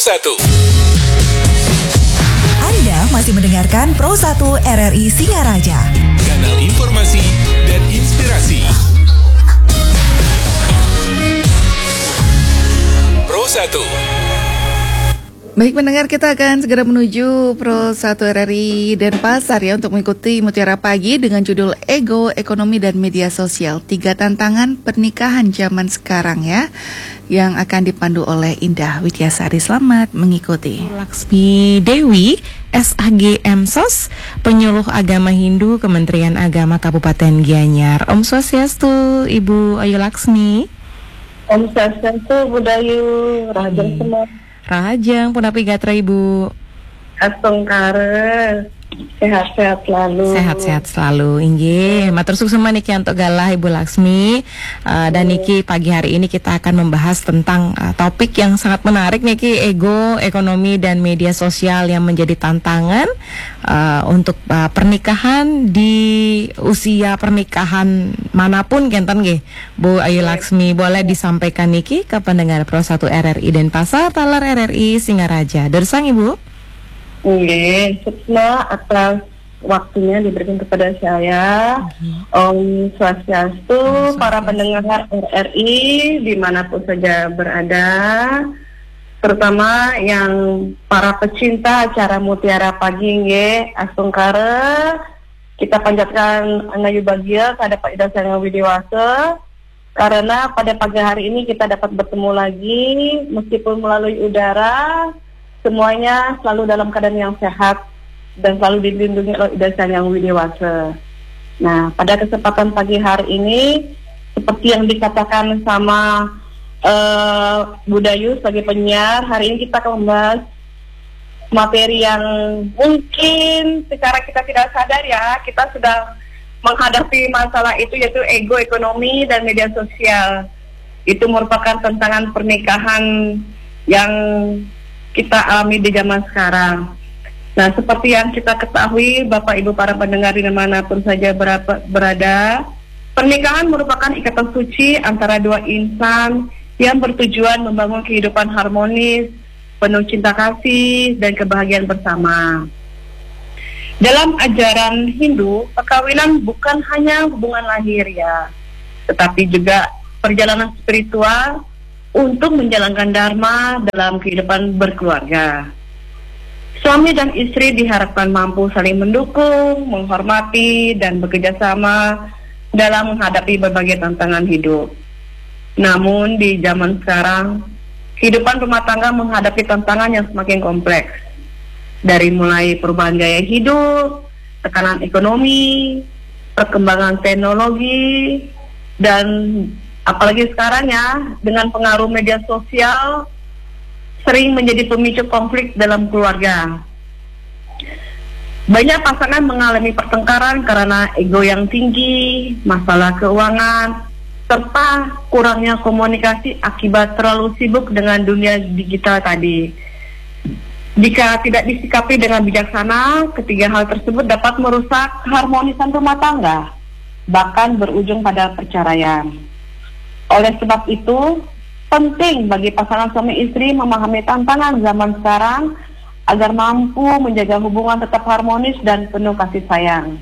1. Anda masih mendengarkan Pro 1 RRI Singaraja. Kanal informasi dan inspirasi. Pro 1. Baik pendengar, kita akan segera menuju Pro 1 RRI Denpasar ya untuk mengikuti Mutiara Pagi dengan judul Ego, Ekonomi dan Media Sosial. 3 tantangan pernikahan zaman sekarang ya, yang akan dipandu oleh Indah Widyasari. Selamat mengikuti. Laksmi Dewi, SAG MSOS, Penyuluh Agama Hindu Kementerian Agama Kabupaten Gianyar. Om Swastiastu, Ibu Ayu Laksmi. Om Swastiastu, Budayu, Rahajang semua. Rahajang, Punapi Gatra Ibu. Asongkare, sehat-sehat selalu. Sehat-sehat selalu, inggih. Matur suksema niki untuk galah Ibu Laksmi. Dan niki pagi hari ini kita akan membahas tentang topik yang sangat menarik niki, ego, ekonomi dan media sosial yang menjadi tantangan untuk pernikahan di usia pernikahan manapun kenten nggih. Bu Ayu Laksmi, boleh disampaikan niki ke pendengar Pro 1 RRI Denpasar, Talar RRI Singaraja. Dersang Ibu. Oke, setelah atas waktunya diberikan kepada saya, Om Swastiastu, para pendengar RRI dimanapun saja berada, terutama yang para pecinta acara Mutiara Pagi nge, Asungkare, kita panjatkan anayu bahagia kepada Pak Ida Sang Widiwasa, karena pada pagi hari ini kita dapat bertemu lagi, meskipun melalui udara. Semuanya selalu dalam keadaan yang sehat dan selalu dilindungi oleh Ida Sang Yang Widiwasa. Nah, pada kesempatan pagi hari ini, seperti yang dikatakan sama Budayu sebagai penyiar, hari ini kita akan membahas materi yang mungkin secara kita tidak sadar ya, kita sudah menghadapi masalah itu, yaitu ego, ekonomi, dan media sosial. Itu merupakan tantangan pernikahan yang kita alami di zaman sekarang. Nah, seperti yang kita ketahui, Bapak Ibu para pendengar dimanapun saja berada, pernikahan merupakan ikatan suci antara dua insan yang bertujuan membangun kehidupan harmonis, penuh cinta kasih, dan kebahagiaan bersama. Dalam ajaran Hindu, perkawinan bukan hanya hubungan lahir ya, tetapi juga perjalanan spiritual untuk menjalankan dharma dalam kehidupan berkeluarga. Suami dan istri diharapkan mampu saling mendukung, menghormati, dan bekerja sama dalam menghadapi berbagai tantangan hidup. Namun di zaman sekarang, kehidupan rumah tangga menghadapi tantangan yang semakin kompleks. Dari mulai perubahan gaya hidup, tekanan ekonomi, perkembangan teknologi, dan apalagi sekarang ya, dengan pengaruh media sosial sering menjadi pemicu konflik dalam keluarga. Banyak pasangan mengalami pertengkaran karena ego yang tinggi, masalah keuangan, serta kurangnya komunikasi akibat terlalu sibuk dengan dunia digital tadi. Jika tidak disikapi dengan bijaksana, ketiga hal tersebut dapat merusak keharmonisan rumah tangga, bahkan berujung pada perceraian. Oleh sebab itu, penting bagi pasangan suami istri memahami tantangan zaman sekarang agar mampu menjaga hubungan tetap harmonis dan penuh kasih sayang.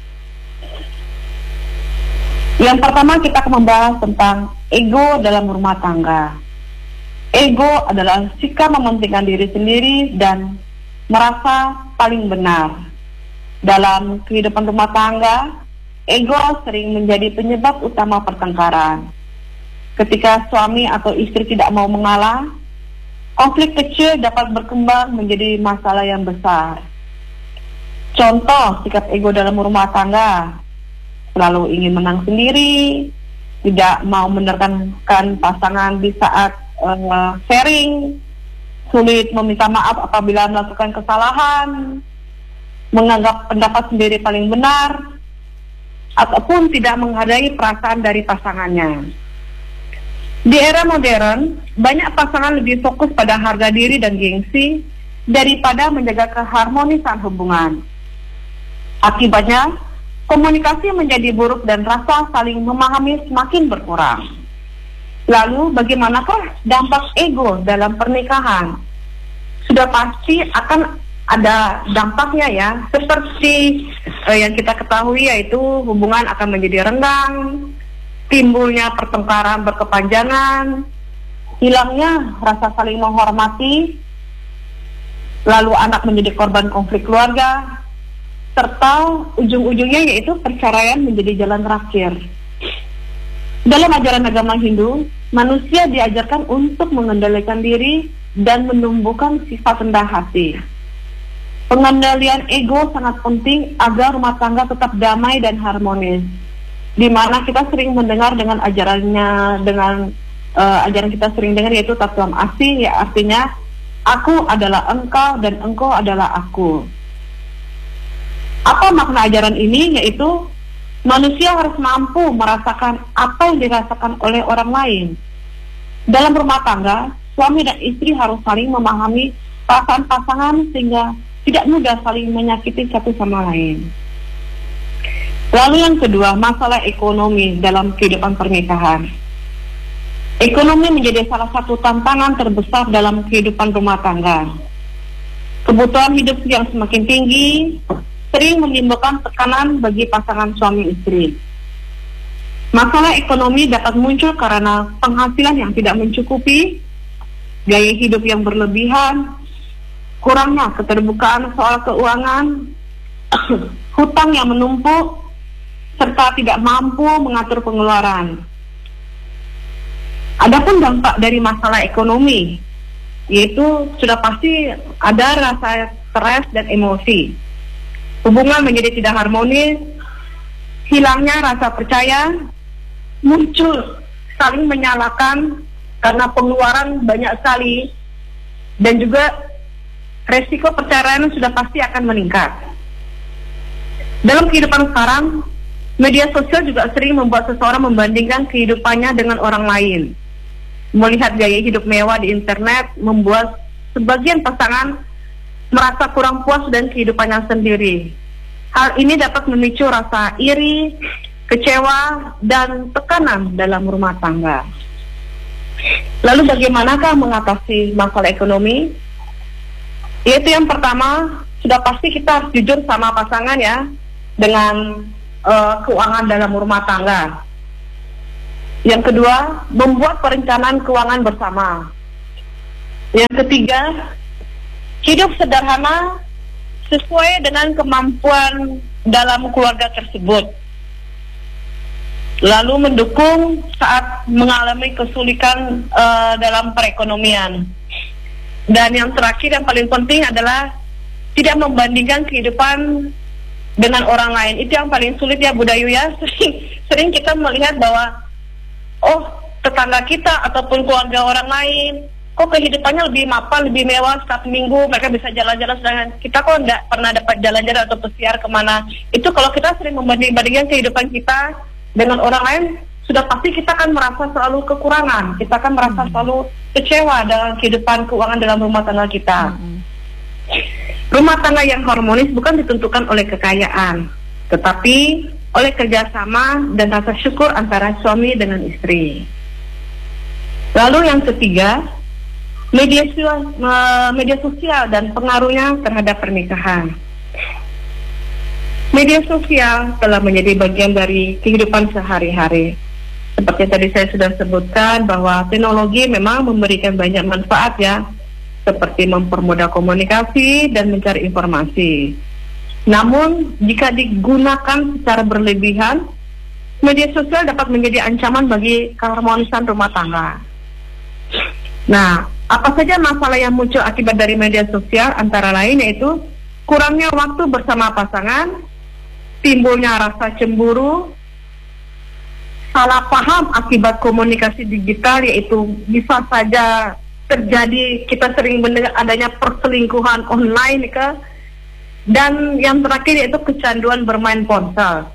Yang pertama, kita akan membahas tentang ego dalam rumah tangga. Ego adalah sikap mementingkan diri sendiri dan merasa paling benar. Dalam kehidupan rumah tangga, ego sering menjadi penyebab utama pertengkaran. Ketika suami atau istri tidak mau mengalah, konflik kecil dapat berkembang menjadi masalah yang besar. Contoh sikap ego dalam rumah tangga, selalu ingin menang sendiri, tidak mau mendengarkan pasangan di saat sharing, sulit meminta maaf apabila melakukan kesalahan, menganggap pendapat sendiri paling benar, ataupun tidak menghargai perasaan dari pasangannya. Di era modern, banyak pasangan lebih fokus pada harga diri dan gengsi daripada menjaga keharmonisan hubungan. Akibatnya, komunikasi menjadi buruk dan rasa saling memahami semakin berkurang. Lalu, bagaimanakah dampak ego dalam pernikahan? sudah pasti akan ada dampaknya ya, seperti yang kita ketahui, yaitu hubungan akan menjadi renggang, timbulnya pertengkaran berkepanjangan, hilangnya rasa saling menghormati, lalu anak menjadi korban konflik keluarga, serta ujung-ujungnya yaitu perceraian menjadi jalan terakhir. Dalam ajaran agama Hindu, manusia diajarkan untuk mengendalikan diri dan menumbuhkan sifat rendah hati. Pengendalian ego sangat penting agar rumah tangga tetap damai dan harmonis. Di mana kita sering mendengar dengan ajarannya, ajaran kita sering dengar yaitu Tattvam Asi, ya artinya aku adalah engkau dan engkau adalah aku. Apa makna ajaran ini? Yaitu manusia harus mampu merasakan apa yang dirasakan oleh orang lain. Dalam rumah tangga, suami dan istri harus saling memahami perasaan pasangan sehingga tidak mudah saling menyakiti satu sama lain. Lalu yang kedua, masalah ekonomi dalam kehidupan pernikahan. Ekonomi menjadi salah satu tantangan terbesar dalam kehidupan rumah tangga. Kebutuhan hidup yang semakin tinggi sering menimbulkan tekanan bagi pasangan suami istri. Masalah ekonomi dapat muncul karena penghasilan yang tidak mencukupi, gaya hidup yang berlebihan, kurangnya keterbukaan soal keuangan, hutang yang menumpuk, serta tidak mampu mengatur pengeluaran. Adapun dampak dari masalah ekonomi, yaitu sudah pasti ada rasa stres dan emosi. Hubungan menjadi tidak harmonis, hilangnya rasa percaya, muncul saling menyalahkan karena pengeluaran banyak sekali, dan juga resiko perceraian sudah pasti akan meningkat. Dalam kehidupan sekarang, media sosial juga sering membuat seseorang membandingkan kehidupannya dengan orang lain. Melihat gaya hidup mewah di internet membuat sebagian pasangan merasa kurang puas dengan kehidupannya sendiri. Hal ini dapat memicu rasa iri, kecewa, dan tekanan dalam rumah tangga. Lalu bagaimanakah mengatasi masalah ekonomi? Yaitu yang pertama, sudah pasti kita harus jujur sama pasangan ya, dengan keuangan dalam rumah tangga. Yang kedua, membuat perencanaan keuangan bersama. Yang ketiga, hidup sederhana sesuai dengan kemampuan dalam keluarga tersebut. Lalu mendukung saat mengalami kesulitan dalam perekonomian. Dan yang terakhir yang paling penting adalah tidak membandingkan kehidupan dengan orang lain. Itu yang paling sulit ya Bu Dayu ya. Sering kita melihat bahwa tetangga kita ataupun keluarga orang lain kok kehidupannya lebih mapan, lebih mewah, setiap minggu mereka bisa jalan-jalan, sedangkan kita kok nggak pernah dapat jalan-jalan atau pesiar kemana. Itu kalau kita sering membanding-bandingkan kehidupan kita dengan orang lain, sudah pasti kita akan merasa selalu kekurangan, kita akan merasa selalu kecewa dengan kehidupan keuangan dalam rumah tangga kita. Rumah tangga yang harmonis bukan ditentukan oleh kekayaan, tetapi oleh kerjasama dan rasa syukur antara suami dengan istri. Lalu yang ketiga, media sosial dan pengaruhnya terhadap pernikahan. Media sosial telah menjadi bagian dari kehidupan sehari-hari. Seperti tadi saya sudah sebutkan bahwa teknologi memang memberikan banyak manfaat ya, seperti mempermudah komunikasi dan mencari informasi. Namun, jika digunakan secara berlebihan, media sosial dapat menjadi ancaman bagi keharmonisan rumah tangga. Nah, apa saja masalah yang muncul akibat dari media sosial? Antara lain yaitu kurangnya waktu bersama pasangan, timbulnya rasa cemburu, salah paham akibat komunikasi digital, yaitu bisa saja terjadi, kita sering mendengar adanya perselingkuhan online dan yang terakhir yaitu kecanduan bermain ponsel.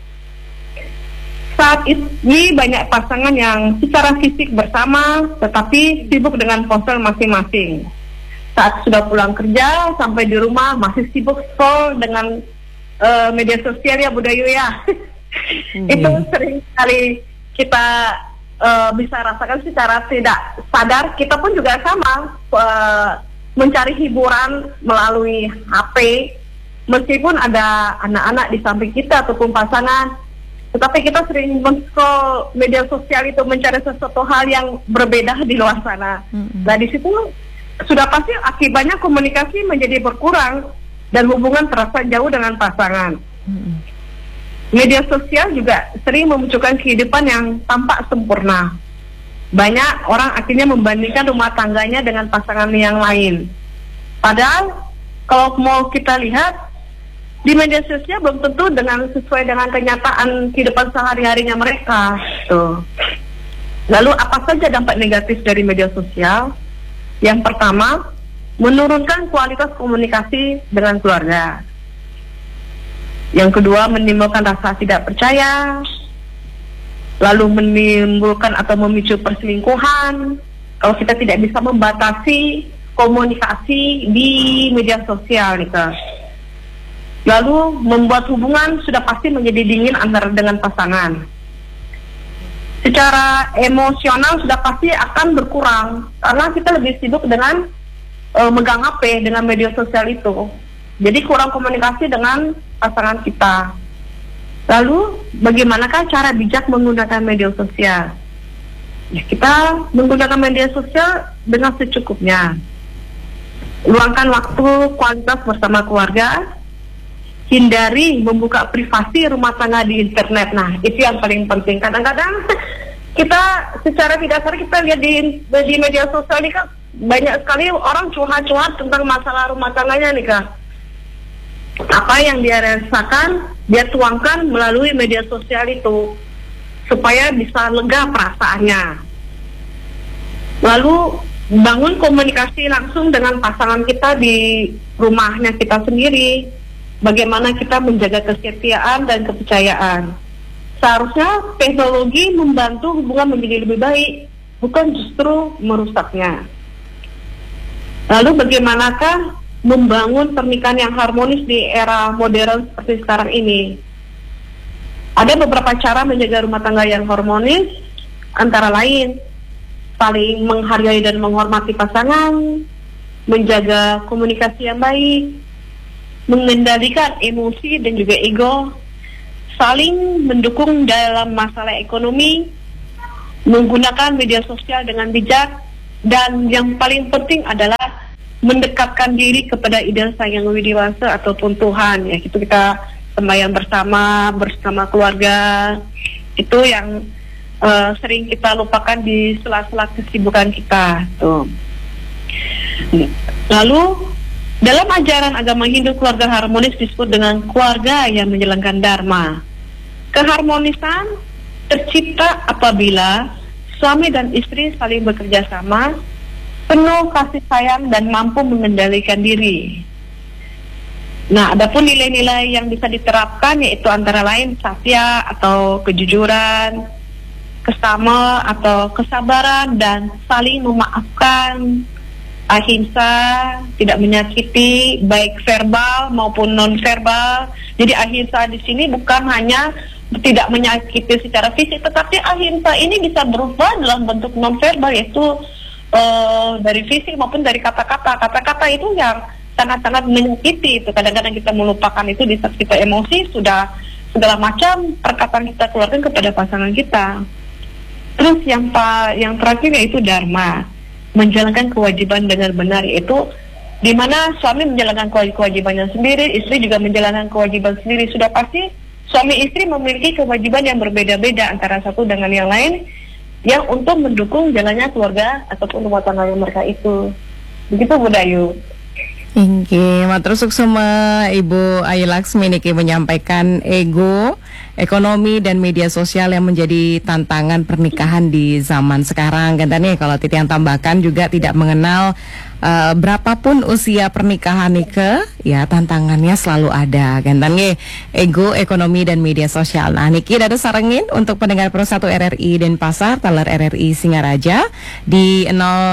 Saat ini banyak pasangan yang secara fisik bersama tetapi sibuk dengan ponsel masing-masing. Saat sudah pulang kerja sampai di rumah masih sibuk scroll dengan media sosial ya Bu Dayu ya. Itu sering kali kita bisa rasakan secara tidak sadar. Kita pun juga sama mencari hiburan melalui HP, meskipun ada anak-anak di samping kita ataupun pasangan, tetapi kita sering men-scroll media sosial itu mencari sesuatu hal yang berbeda di luar sana. Nah, di situ sudah pasti akibatnya komunikasi menjadi berkurang dan hubungan terasa jauh dengan pasangan. Media sosial juga sering memunculkan kehidupan yang tampak sempurna. Banyak orang akhirnya membandingkan rumah tangganya dengan pasangan yang lain. Padahal kalau mau kita lihat di media sosial belum tentu sesuai dengan kenyataan kehidupan sehari-harinya mereka. Tuh. Lalu apa saja dampak negatif dari media sosial? Yang pertama, menurunkan kualitas komunikasi dengan keluarga. Yang kedua, menimbulkan rasa tidak percaya, lalu menimbulkan atau memicu perselingkuhan kalau kita tidak bisa membatasi komunikasi di media sosial gitu. Lalu membuat hubungan sudah pasti menjadi dingin antara dengan pasangan. Secara emosional sudah pasti akan berkurang karena kita lebih sibuk dengan megang HP, dengan media sosial itu. Jadi kurang komunikasi dengan pasangan kita. Lalu bagaimanakah cara bijak menggunakan media sosial? Ya, kita menggunakan media sosial dengan secukupnya. Luangkan waktu kualitas bersama keluarga. Hindari membuka privasi rumah tangga di internet. Nah, itu yang paling penting. Kadang-kadang kita secara tidak sadar kita lihat di media sosial ini kan banyak sekali orang curhat-curhat tentang masalah rumah tangganya nih Kak. Apa yang dia rasakan, dia tuangkan melalui media sosial itu supaya bisa lega perasaannya. Lalu bangun komunikasi langsung dengan pasangan kita di rumahnya kita sendiri. Bagaimana kita menjaga kesetiaan dan kepercayaan. Seharusnya teknologi membantu hubungan menjadi lebih baik, bukan justru merusaknya. Lalu bagaimanakah membangun pernikahan yang harmonis di era modern seperti sekarang ini? Ada beberapa cara menjaga rumah tangga yang harmonis, antara lain saling menghargai dan menghormati pasangan, menjaga komunikasi yang baik, mengendalikan emosi dan juga ego, saling mendukung dalam masalah ekonomi, menggunakan media sosial dengan bijak, dan yang paling penting adalah mendekatkan diri kepada ideal sayang widiwasa ataupun Tuhan. Ya, itu kita sembahyang bersama keluarga. Itu yang sering kita lupakan di sela-sela kesibukan kita. Tuh. Lalu dalam ajaran agama Hindu, keluarga harmonis disebut dengan keluarga yang menjalankan dharma. Keharmonisan tercipta apabila suami dan istri saling bekerja sama, penuh kasih sayang dan mampu mengendalikan diri. Nah, adapun nilai-nilai yang bisa diterapkan yaitu antara lain satya atau kejujuran, kesama atau kesabaran dan saling memaafkan, ahimsa, tidak menyakiti baik verbal maupun non verbal. Jadi ahimsa di sini bukan hanya tidak menyakiti secara fisik, tetapi ahimsa ini bisa berubah dalam bentuk non verbal, yaitu dari fisik maupun dari kata-kata. Kata-kata itu yang sangat-sangat menyakiti. Itu kadang-kadang kita melupakan itu di saat kita emosi, sudah segala macam perkataan kita keluarkan kepada pasangan kita. Terus yang terakhir yaitu dharma, menjalankan kewajiban dengan benar, yaitu di mana suami menjalankan kewajibannya sendiri, istri juga menjalankan kewajiban sendiri. Sudah pasti suami istri memiliki kewajiban yang berbeda-beda antara satu dengan yang lain, yang untuk mendukung jalannya keluarga ataupun rumah tangga mereka itu. Begitu Bu Dayu. Oke, matur suksema Ibu Ayu Laksmi niki menyampaikan ego, ekonomi dan media sosial yang menjadi tantangan pernikahan di zaman sekarang. Gantane kalau Titi yang tambahkan juga tidak mengenal berapapun usia pernikahan nike, ya tantangannya selalu ada. Gantane ego, ekonomi dan media sosial. Nah, niki ada sarengin untuk pendengar Pro 1 RRI Denpasar, taler RRI Singaraja di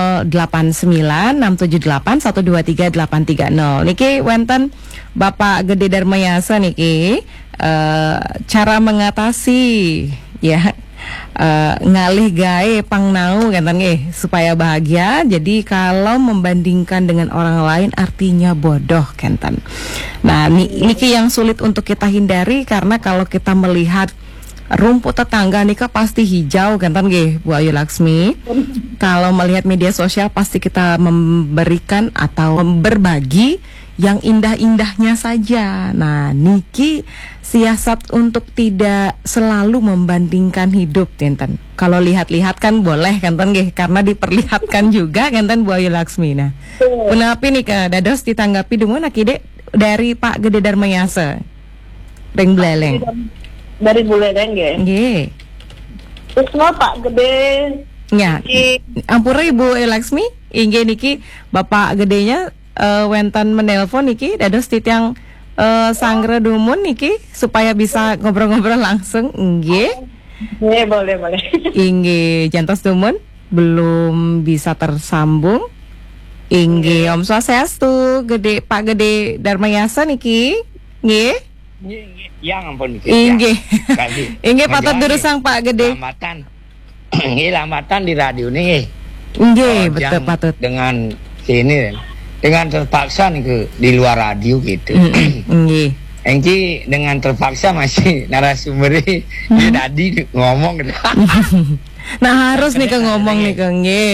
089678123830. Niki wenten Bapak Gede Darmayasa niki cara mengatasi ya ngalih gawe pangnau kan nggih supaya bahagia. Jadi kalau membandingkan dengan orang lain artinya bodoh kenten. Nah, niki yang sulit untuk kita hindari karena kalau kita melihat rumput tetangga nika pasti hijau kan nggih Bu Ayu Laksmi. Kalau melihat media sosial pasti kita memberikan atau berbagi yang indah-indahnya saja. Nah, niki siasat untuk tidak selalu membandingkan hidup Tinten. Kalau lihat-lihat kan boleh kan nggih karena diperlihatkan juga kan Bu Ayu Laksmi. Nah, kenapa nih dados ditanggapi dengan akide dari Pak Gede Darmayasa. Reng Bleleng. Dari Buleleng ya. Nggih. Terus Pak Gede. Ya. Ampura Ibu Laksmi, inggih niki Bapak gedenya wentan menelpon niki dados titiang sangre dumun niki supaya bisa ngobrol-ngobrol langsung. Nggih. Boleh. Inggih, jantos dumun belum bisa tersambung. Inggih, Om Swastiastu, Gede Pak Gede Darmayasa niki. Nggih. Ya ampun inggih. Inggih patut durusang Pak Gede. Lambatan. Nggih lambatan di radio nih. Nggih, betul patut. Dengan sini dengan terpaksa nih ke di luar radio gitu. Nggih. Engki dengan terpaksa masih narasumber tadi ngomong gitu. Nah, harus nih ke ngomong nih ke nggih.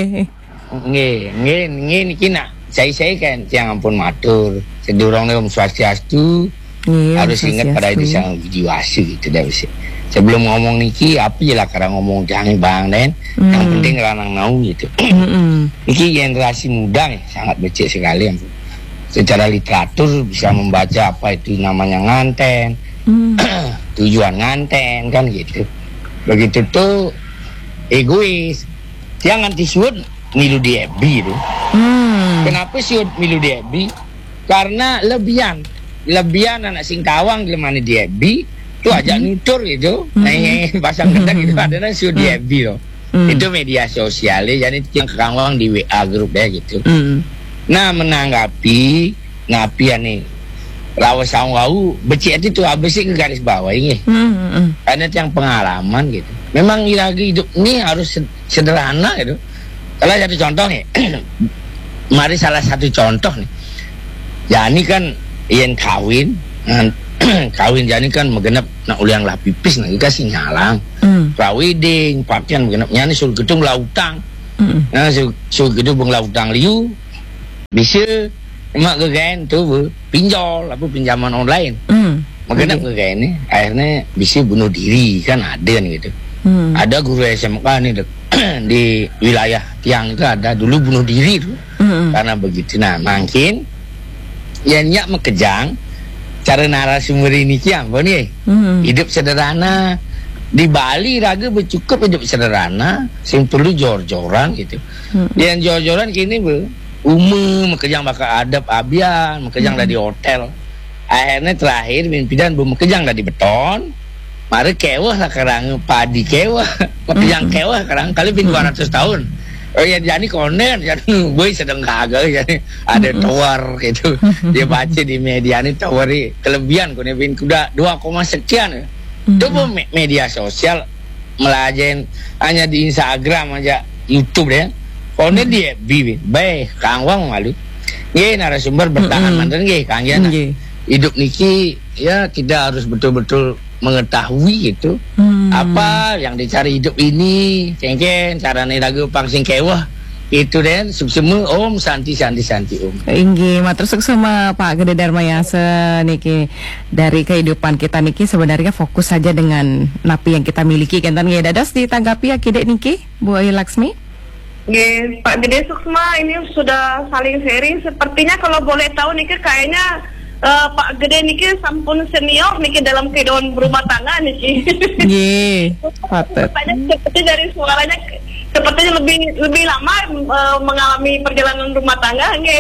Nggih niki nak saya kan jangan ampun matur. Sedurung Om Swastiastu. Harus ingat pada itu sang video asli gitu dah sih. Sebelum ngomong niki apa je lah karena ngomong jangan bang Den. Yang penting ranang nau gitu. Niki generasi muda nih sangat becek sekali. Secara literatur bisa membaca apa itu namanya nganten. Tujuan nganten kan gitu. Begitu tuh egois. Jangan disuut milu di FB itu. Kenapa siut milu di FB? Karena lebihan anak Singkawang di mana di FB itu ajak nutur gitu, pasang kedak gitu ada nasi di FB loh. Itu media sosial jadi yang Kawang di WA grup ya gitu. Nah menanggapi nih lawas wau becek itu habis sih ke garis bawah ini. Karena yang pengalaman gitu. Memang lagi hidup ini harus sederhana gitu. Kalau satu contoh nih, mari salah satu contoh nih. Ya ini kan yang kawin jani kan megenap nak uliang lah pipis nak kasih nyalang rawiding pakaian megenap nyani sul gedung lautang nah sul gedung lautang liu bisa emak gegain tuh pinjol apa pinjaman online megenap gegain ini akhirnya bisa bunuh diri kan ada nih gitu ada guru SMK nih di wilayah Tiang itu ada dulu bunuh diri tuh karena begitu. Nah makin ya nyak mekejang cara narasumber ini kiam nih hidup sederhana di Bali raga bercukup hidup sederhana sing perlu jor-joran gitu yang jor-joran kini mekejang bakal adab abian mekejang dari hotel akhirnya terakhir pimpinan mekejang dari beton mari kewah lah kerang padi kewah mekejang kewah kerang kali 200 tahun. Oh ya jadi konen jadi gue sedang kagak jadi ada tower gitu dia baca di media ini toweri kelebihan kunepin kuda 2, sekian itu media sosial melajen hanya di Instagram aja YouTube ya konen dia bibi baik kangwang malu ye narasumber bertahan mantan ye kangen hidup niki ya kita harus betul-betul mengetahui gitu apa yang dicari hidup ini cengken cara lagu pangsing kewah itu dan semua Om santi Om. Inggih matur sama Pak Gede Darmayasa niki dari kehidupan kita niki sebenarnya fokus saja dengan napi yang kita miliki kan nggih dados ditanggapi akide niki Bu Ayu Laksmi. Nggih Pak Gede Suksma ini sudah saling sharing sepertinya kalau boleh tahu niki kayaknya Pak Gede niki sampun senior niki dalam kehidupan berumah tangga niki. Nggih, patut. Seperti dari suaranya sepertinya lebih lama mengalami perjalanan rumah tangga nggih.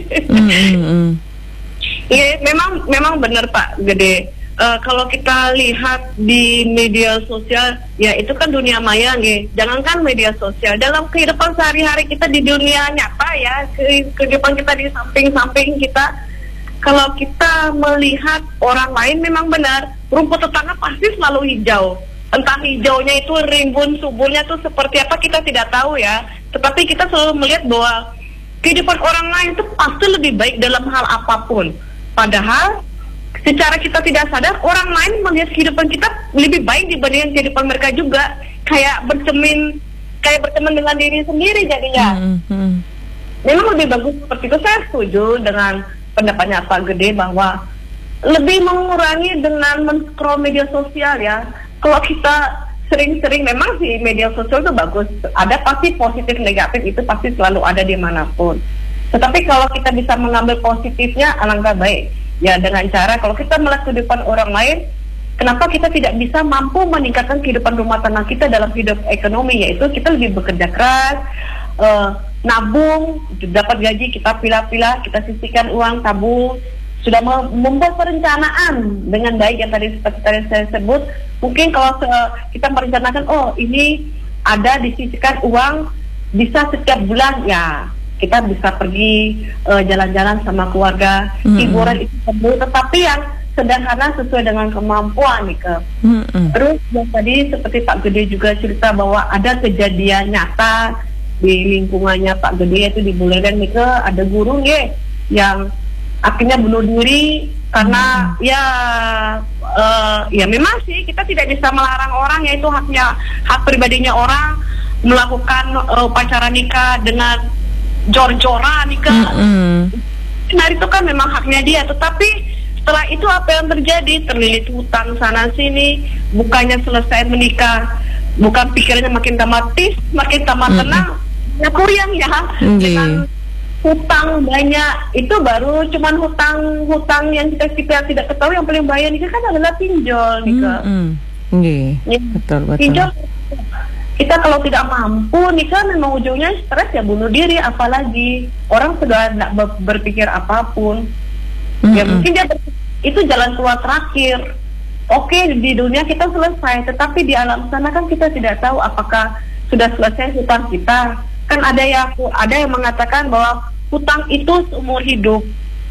Nggih, memang benar Pak Gede. Kalau kita lihat di media sosial ya itu kan dunia maya nggih. Jangankan media sosial, dalam kehidupan sehari-hari kita di dunia nyata ya, kehidupan kita di samping-samping kita kalau kita melihat orang lain memang benar rumput tetangga pasti selalu hijau. entah hijaunya itu rimbun suburnya tuh seperti apa kita tidak tahu ya. Tetapi kita selalu melihat bahwa kehidupan orang lain itu pasti lebih baik dalam hal apapun. Padahal secara kita tidak sadar orang lain melihat kehidupan kita lebih baik dibandingkan kehidupan mereka juga. Kayak berteman dengan diri sendiri jadinya. Memang lebih bagus seperti itu. Saya setuju dengan pendapatnya Pak Gede bahwa lebih mengurangi dengan men-scroll media sosial ya. Kalau kita sering-sering, memang sih media sosial itu bagus, ada pasti positif negatif, itu pasti selalu ada dimanapun. Tetapi kalau kita bisa mengambil positifnya, alangkah baik ya, dengan cara kalau kita melihat kehidupan orang lain, kenapa kita tidak bisa mampu meningkatkan kehidupan rumah tangga kita dalam hidup ekonomi, yaitu kita lebih bekerja keras, nabung, dapat gaji kita pilah-pilah, kita sisihkan uang, tabung, sudah membuat perencanaan dengan baik yang tadi seperti tadi saya sebut. Mungkin kalau kita merencanakan, oh ini ada disisihkan uang bisa setiap bulan, ya kita bisa pergi jalan-jalan sama keluarga, hiburan itu perlu, tetapi yang sederhana sesuai dengan kemampuan nih ke. Terus yang tadi seperti Pak Gede juga cerita bahwa ada kejadian nyata di lingkungannya Pak Gede, itu di Buleleng nih ke, ada guru yang akhirnya bunuh diri karena ya memang sih kita tidak bisa melarang orang, yaitu hak pribadinya orang melakukan upacara nikah dengan jor-joran nikah. Nah itu kan memang haknya dia, tetapi setelah itu apa yang terjadi? Terlilit hutang sana sini, bukannya selesai menikah, bukan pikirannya makin tambah tenang, ya kuriang ya dengan hutang banyak. Itu baru cuman hutang yang kita tidak ketahui. Yang paling bahaya nih kan adalah pinjol nih kan. Betul. Pinjol, kita kalau tidak mampu nih kan memang ujungnya stres ya, bunuh diri. Apalagi orang sudah tidak berpikir apapun. Ya mungkin itu jalan keluar terakhir. Oke, di dunia kita selesai, tetapi di alam sana kan kita tidak tahu apakah sudah selesai hutang kita. Kan ada yang mengatakan bahwa hutang itu seumur hidup.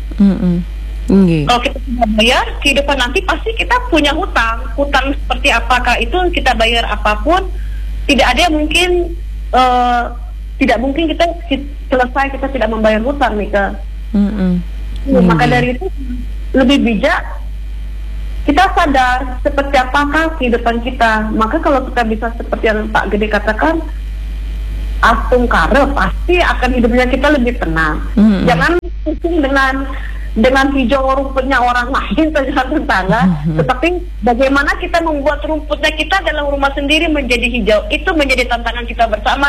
Kalau kita tidak bayar, kehidupan nanti pasti kita punya hutang. Hutang seperti apakah itu, kita bayar apapun, tidak ada yang mungkin tidak mungkin kita selesai kita tidak membayar hutang nih Kak. Maka dari itu lebih bijak kita sadar seperti apakah kehidupan kita. Maka kalau kita bisa seperti yang Pak Gede katakan, astung kare, pasti akan hidupnya kita lebih tenang. Jangan pusing dengan hijau rumputnya orang lain tetangga, tetapi bagaimana kita membuat rumputnya kita dalam rumah sendiri menjadi hijau, itu menjadi tantangan kita bersama,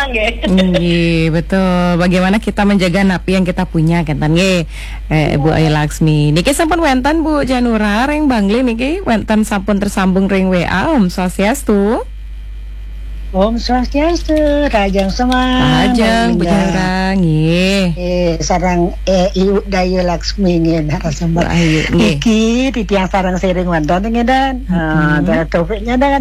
betul. Bagaimana kita menjaga napi yang kita punya, kan Bu Ayu Laksmi. Niki sampun wenten Bu Janura ring Bangli niki wenten sampun tersambung ring WA. Om Swastiastu. Om Swastiastu, Rajang Semang. Rajang, Bu Janura, sarang Iu Dayu Laksmi narasumber. Iki titiang sarang sering wonten ngedan. Topiknya dengan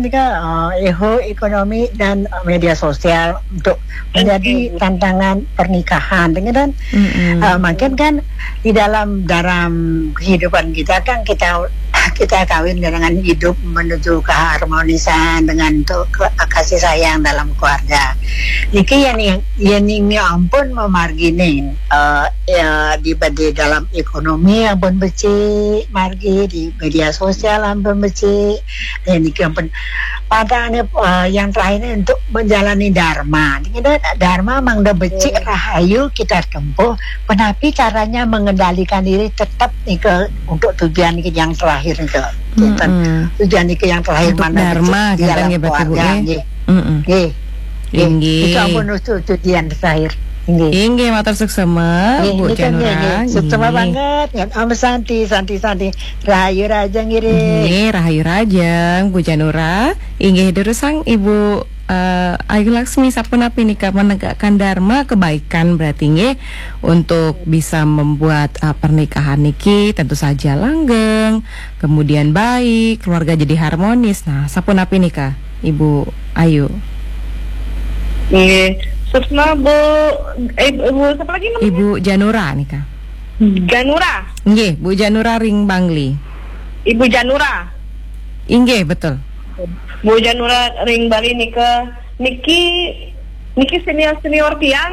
ekonomi dan media sosial untuk menjadi tantangan pernikahan dengan makin kan di dalam kehidupan kita kan kita kawin dengan hidup menuju keharmonisan dengan kasih sayang dalam keluarga. Niki yang ampun memargini di dalam ekonomi yang pun becik margi, di media sosial yang pun becik. Niki ampun pada yang terakhir untuk menjalani dharma. Dharma mangda becik rahayu kita tempuh. Penapi caranya mengendalikan diri tetap untuk tujuan yang terakhir itu. Tujuan yang terakhir untuk mana dharma dalam keluarga. Itu ampun tujuan terakhir. Inggih matur suksema Bu Janura. Suksema banget. Om Santi Rahayu Rajang Rahayu Rajang Bu Janura. Inggih derusang Ibu Ayu Laksmi sapunapi nika menegakkan dharma kebaikan berarti nggih untuk bisa membuat pernikahan niki tentu saja langgeng, kemudian baik, keluarga jadi harmonis. Nah, sapunapi nika Ibu Ayu. Susma Bu siapa lagi namanya? Ibu Janura nika. Janura. Nggih, Bu Janura ring Bangli. Ibu Janura. Inggih, betul. Bu Janura ring Bali Niki senior tiang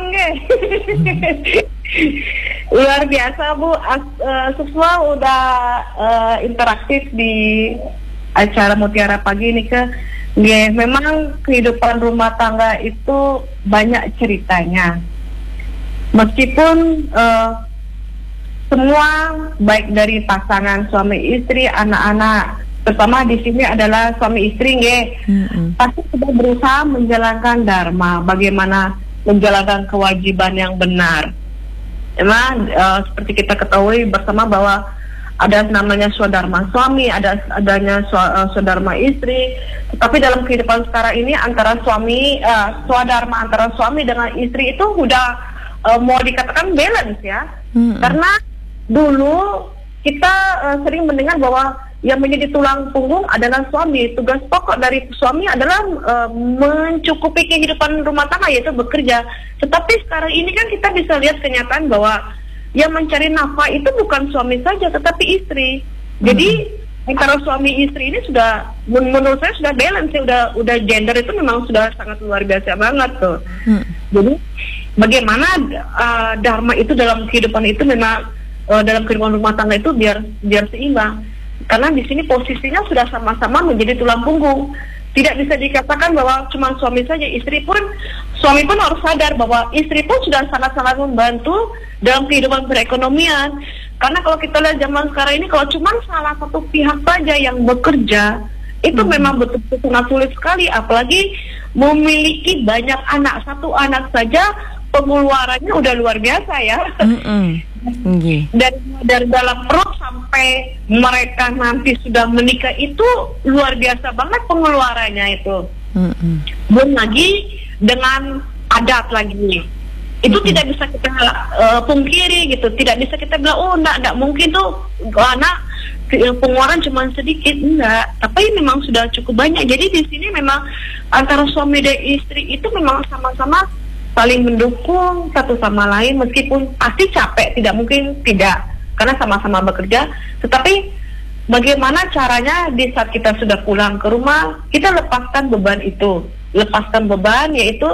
luar biasa Bu. Semua udah interaktif di acara Mutiara Pagi memang kehidupan rumah tangga itu banyak ceritanya. Meskipun semua baik dari pasangan suami istri, anak-anak, terutama di sini adalah suami istri pasti sudah berusaha menjalankan dharma, bagaimana menjalankan kewajiban yang benar. Emang seperti kita ketahui bersama bahwa ada namanya swadharma suami, adanya swadharma istri. Tapi dalam kehidupan sekarang ini antara swadharma antara suami dengan istri itu udah mau dikatakan balance ya. Karena dulu kita sering mendengar bahwa yang menjadi tulang punggung adalah suami. Tugas pokok dari suami adalah mencukupi kehidupan rumah tangga, yaitu bekerja. Tetapi sekarang ini kan kita bisa lihat kenyataan bahwa yang mencari nafkah itu bukan suami saja, tetapi istri. Jadi antara suami istri ini sudah, menurut saya sudah balance ya, udah gender itu memang sudah sangat luar biasa banget tuh. Jadi bagaimana dharma itu dalam kehidupan itu memang dalam kehidupan rumah tangga itu biar seimbang. Karena di sini posisinya sudah sama-sama menjadi tulang punggung. Tidak bisa dikatakan bahwa cuma suami saja, suami pun harus sadar bahwa istri pun sudah sangat-sangat membantu dalam kehidupan perekonomian. Karena kalau kita lihat zaman sekarang ini, kalau cuma salah satu pihak saja yang bekerja, itu memang betul-betul sangat sulit sekali. Apalagi memiliki banyak anak, satu anak saja pengeluarannya udah luar biasa ya. Dari dalam perut sampai mereka nanti sudah menikah itu luar biasa banget pengeluarannya itu. Belum lagi dengan adat lagi. Itu tidak bisa kita pungkiri gitu. Tidak bisa kita bilang enggak mungkin tuh anak pengeluaran cuma sedikit, enggak. Tapi memang sudah cukup banyak. Jadi di sini memang antara suami dan istri itu memang sama-sama saling mendukung satu sama lain, meskipun pasti capek, tidak mungkin tidak, karena sama-sama bekerja. Tetapi bagaimana caranya di saat kita sudah pulang ke rumah, kita lepaskan beban itu. Lepaskan beban yaitu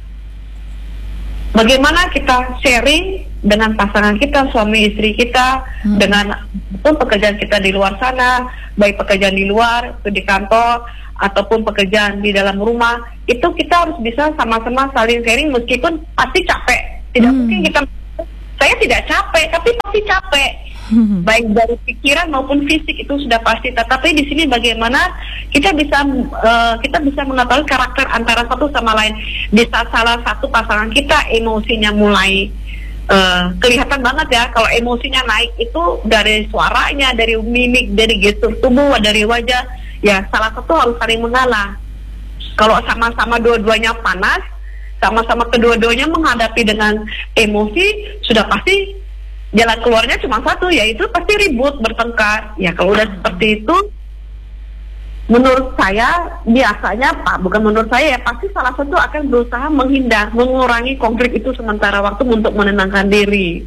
bagaimana kita sharing dengan pasangan kita, suami istri kita, dengan pun pekerjaan kita di luar sana, baik pekerjaan di luar, di kantor, ataupun pekerjaan di dalam rumah, itu kita harus bisa sama-sama saling sharing meskipun pasti capek. Tidak mungkin saya tidak capek, tapi pasti capek. Baik dari pikiran maupun fisik itu sudah pasti. Tetapi di sini bagaimana kita bisa mengetahui karakter antara satu sama lain. Di saat salah satu pasangan kita emosinya mulai kelihatan banget ya, kalau emosinya naik itu dari suaranya, dari mimik, dari gestur tubuh, dari wajah, ya salah satu harus saling mengalah. Kalau sama-sama dua-duanya panas, sama-sama kedua-duanya menghadapi dengan emosi, sudah pasti jalan keluarnya cuma satu, yaitu pasti ribut, bertengkar. Ya kalau udah seperti itu, menurut saya biasanya bukan menurut saya ya, pasti salah satu akan berusaha mengurangi konflik itu sementara waktu untuk menenangkan diri.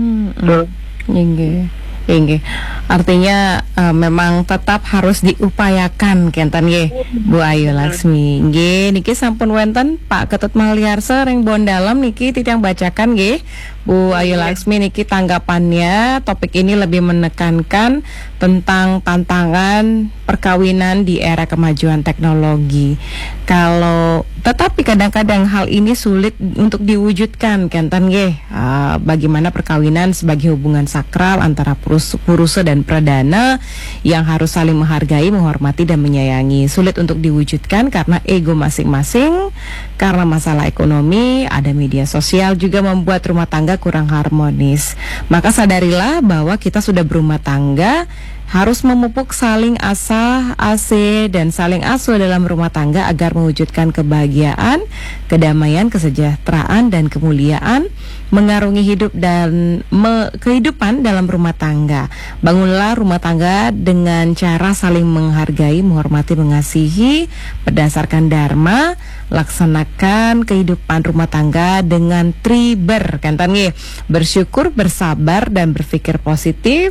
Artinya memang tetap harus diupayakan kentan nggih Bu Ayu Laksmi. Nggih niki sampun wonten Pak Ketut Mahliarsa ring Bondalam niki titiang bacakan nggih Bu Ayu Laksmi niki tanggapannya. Topik ini lebih menekankan tentang tantangan perkawinan di era kemajuan teknologi. Tetapi kadang-kadang hal ini sulit untuk diwujudkan kentan nggih. Bagaimana perkawinan sebagai hubungan sakral antara purusa dan pradana yang harus saling menghargai, menghormati dan menyayangi. Sulit untuk diwujudkan karena ego masing-masing, karena masalah ekonomi, ada media sosial juga membuat rumah tangga kurang harmonis. Maka sadarilah bahwa kita sudah berumah tangga, harus memupuk saling asah, asih, dan saling asuh dalam rumah tangga agar mewujudkan kebahagiaan, kedamaian, kesejahteraan, dan kemuliaan, mengarungi hidup dan kehidupan dalam rumah tangga. Bangunlah rumah tangga dengan cara saling menghargai, menghormati, mengasihi, berdasarkan dharma. Laksanakan kehidupan rumah tangga dengan triber, kan bersyukur, bersabar, dan berpikir positif,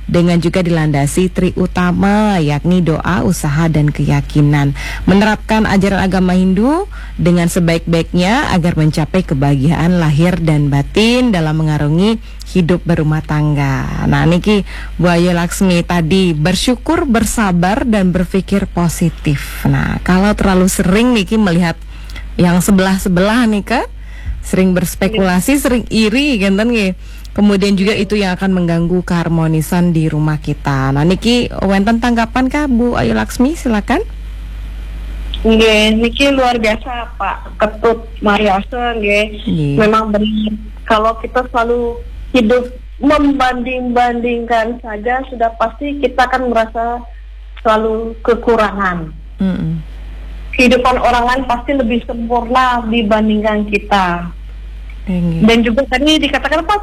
dengan juga dilandasi tri utama, yakni doa, usaha, dan keyakinan. Menerapkan ajaran agama Hindu dengan sebaik-baiknya agar mencapai kebahagiaan lahir dan batin dalam mengarungi hidup berumah tangga. Nah niki Bu Ayu Laksmi tadi, bersyukur, bersabar, dan berpikir positif. Nah kalau terlalu sering niki melihat yang sebelah-sebelah nih Kak, sering berspekulasi, sering iri kan nggih. Kemudian juga itu yang akan mengganggu keharmonisan di rumah kita. Nah niki wonten tanggapan Kak Bu Ayu Laksmi, silakan. Nggih, niki luar biasa Pak Ketut Mariase nggih. Memang benar, kalau kita selalu hidup membanding-bandingkan saja, sudah pasti kita akan merasa selalu kekurangan. Kehidupan orang lain pasti lebih sempurna dibandingkan kita. Dan juga tadi dikatakan apa?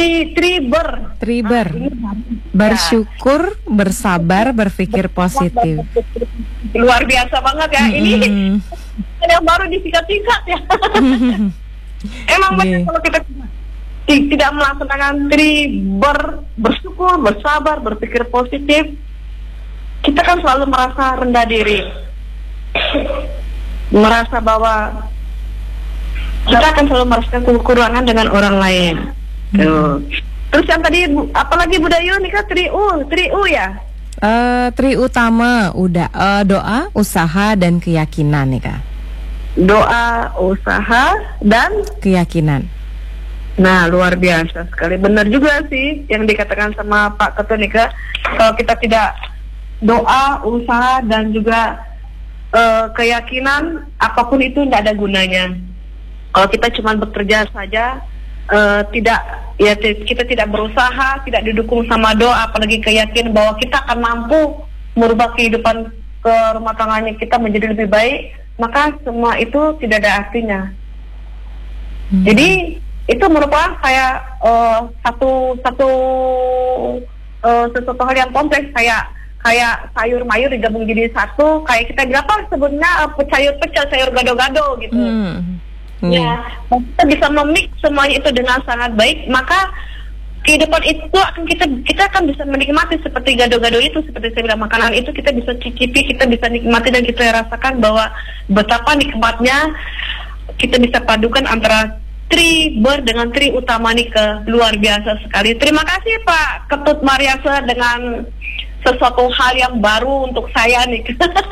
Bersyukur, bersabar, berpikir positif. Luar biasa banget ya. Ini yang baru disingkat-singkat ya. Emang benar kalau kita tidak melaksanakan bersyukur, bersabar, berpikir positif, kita kan selalu merasa rendah diri, merasa bahwa kita akan selalu merasakan kekurangan dengan orang lain. Terus yang tadi apalagi budaya nih Kak, tri U ya? Tri utama udah doa, usaha, dan keyakinan nih Kak. Doa, usaha, dan keyakinan. Nah luar biasa sekali, benar juga sih yang dikatakan sama Pak Ketut nih Kak. Kalau kita tidak doa, usaha, dan juga keyakinan, apapun itu tidak ada gunanya. Kalau kita cuma bekerja saja, kita tidak berusaha, tidak didukung sama doa, apalagi keyakinan bahwa kita akan mampu merubah kehidupan ke rumah tangganya kita menjadi lebih baik, maka semua itu tidak ada artinya. Jadi itu merupakan kayak satu hal yang kompleks, kayak sayur mayur digabung jadi satu, kayak kita bilang apa sebutnya sayur pecel, sayur gado-gado gitu. Ya, kita bisa memix semuanya itu dengan sangat baik, maka kehidupan itu akan kita akan bisa menikmati seperti gado-gado itu, seperti saya bilang, makanan itu kita bisa cicipi, kita bisa nikmati, dan kita rasakan bahwa betapa nikmatnya kita bisa padukan antara dengan tri utama nih, ke luar biasa sekali. Terima kasih Pak Ketut Mariase dengan sesuatu hal yang baru untuk saya nih.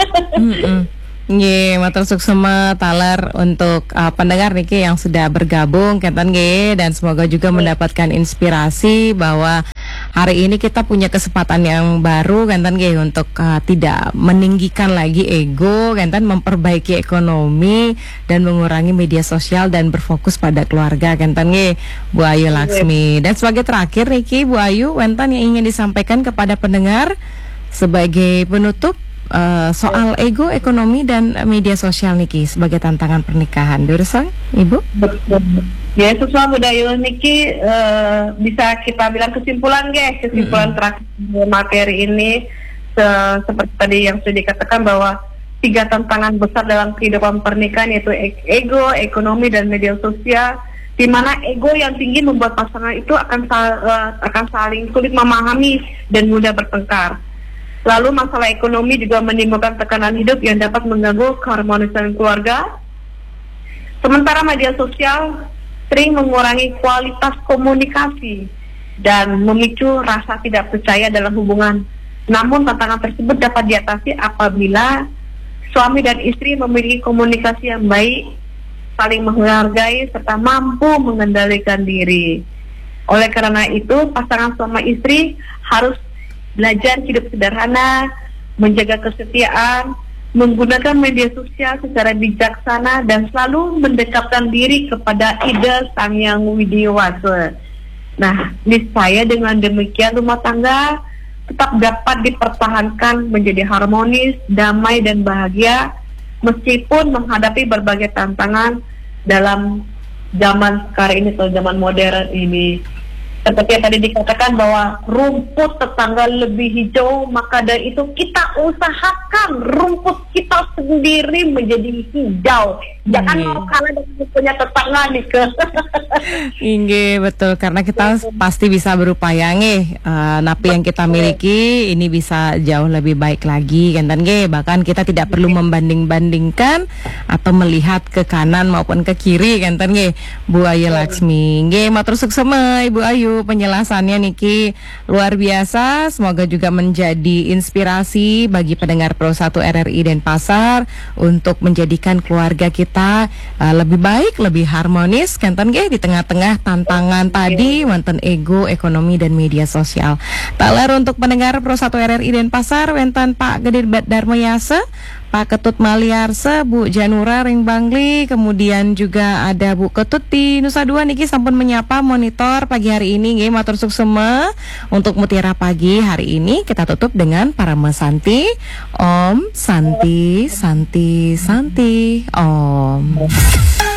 Nggih, matur suksema taler untuk pendengar niki yang sudah bergabung kenten nggih, dan semoga juga mendapatkan inspirasi bahwa hari ini kita punya kesempatan yang baru kenten nggih untuk tidak meninggikan lagi ego, kenten memperbaiki ekonomi dan mengurangi media sosial dan berfokus pada keluarga kenten nggih Bu Ayu Laksmi. Dan sebagai terakhir niki Bu Ayu, wenten yang ingin disampaikan kepada pendengar sebagai penutup soal ego, ekonomi, dan media sosial niki sebagai tantangan pernikahan. Durusang, Ibu? Betul. Ya, sesuai budaya niki bisa kita bilang kesimpulan terakhir materi ini seperti tadi yang sudah dikatakan bahwa 3 tantangan besar dalam kehidupan pernikahan, yaitu ego, ekonomi, dan media sosial, di mana ego yang tinggi membuat pasangan itu akan saling sulit memahami dan mudah bertengkar. Lalu masalah ekonomi juga menimbulkan tekanan hidup yang dapat mengganggu keharmonisan keluarga. Sementara media sosial sering mengurangi kualitas komunikasi dan memicu rasa tidak percaya dalam hubungan. Namun tantangan tersebut dapat diatasi apabila suami dan istri memiliki komunikasi yang baik, saling menghargai, serta mampu mengendalikan diri. Oleh karena itu, pasangan suami istri harus belajar hidup sederhana, menjaga kesetiaan, menggunakan media sosial secara bijaksana, dan selalu mendekatkan diri kepada ide Sang Yang Widi Wasa. Nah, niscaya dengan demikian rumah tangga tetap dapat dipertahankan menjadi harmonis, damai, dan bahagia, meskipun menghadapi berbagai tantangan dalam zaman sekarang ini atau zaman modern ini. seperti yang tadi dikatakan bahwa rumput tetangga lebih hijau, maka dari itu kita usahakan rumput kita sendiri menjadi hijau. Jangan mau kalah dengan punya tetangga nih ke. Inge, betul, karena kita pasti bisa berupaya nge, napi yang kita miliki ini bisa jauh lebih baik lagi kan nge, bahkan kita tidak perlu membanding-bandingkan atau melihat ke kanan maupun ke kiri kan nge. Bu Ayu Laksmi, nge, matur suksema Ibu Ayu, penjelasannya niki luar biasa, semoga juga menjadi inspirasi bagi pendengar Pro 1 RRI Denpasar untuk menjadikan keluarga kita lebih baik, lebih harmonis kan nge, di tengah-tengah tantangan tadi wonten ego, ekonomi dan media sosial. Taler untuk pendengar Pro 1 RRI Denpasar wenten Pak Gedir Darmayasa, Pak Ketut Maliarse, Bu Janura Ring Bangli, kemudian juga ada Bu Ketut di Nusa Dua niki sampun menyapa monitor pagi hari ini nggih, matur suksema. Untuk Mutiara Pagi hari ini kita tutup dengan Parama Santi. Om Santi Santi Santi Om.